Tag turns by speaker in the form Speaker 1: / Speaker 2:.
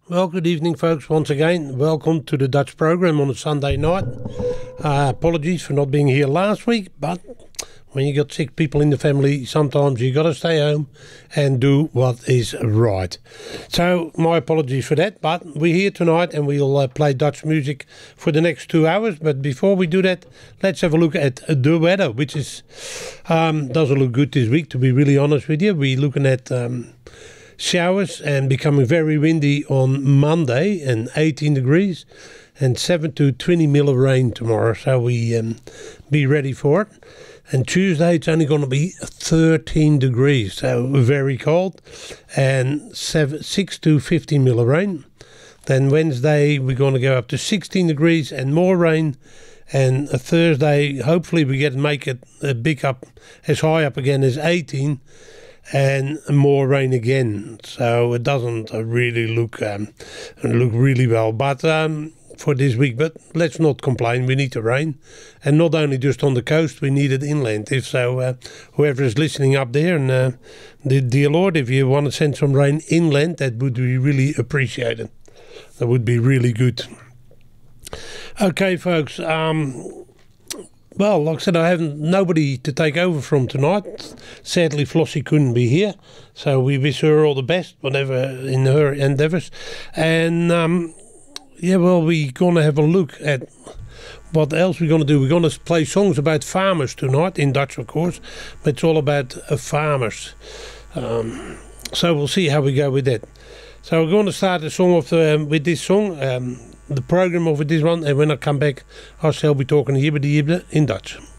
Speaker 1: Well, good evening, folks. Once again, welcome to the Dutch program on a Sunday night. Apologies for not being here last week, but when you got sick people in the family, sometimes you got to stay home and do what is right. So, my apologies for that, but we're here tonight and we'll play Dutch music for the next 2 hours. But before we do that, let's have a look at the weather, which is doesn't look good this week, to be really honest with you. We're looking at showers and becoming very windy on Monday and 18 degrees and 7 to 20 mil of rain tomorrow, so we be ready for it. And Tuesday it's only going to be 13 degrees, so very cold, and 6 to 15 mil of rain. Then Wednesday we're going to go up to 16 degrees and more rain. And Thursday hopefully we make it a big up, as high up again as 18, and more rain again, so it doesn't really look really well. But for this week, but let's not complain. We need the rain, and not only just on the coast, we need it inland. If so, whoever is listening up there, and the dear Lord, if you want to send some rain inland, that would be really appreciated. That would be really good. Okay, folks. Well, like I said, I have nobody to take over from tonight. Sadly, Flossie couldn't be here, so we wish her all the best, whatever in her endeavours. And well, we're going to have a look at what else we're going to do. We're going to play songs about farmers tonight, in Dutch, of course, but it's all about farmers. So we'll see how we go with that. So we're going to start the song off with this song. The program over this one, and when I come back I shall be talking hier in Dutch.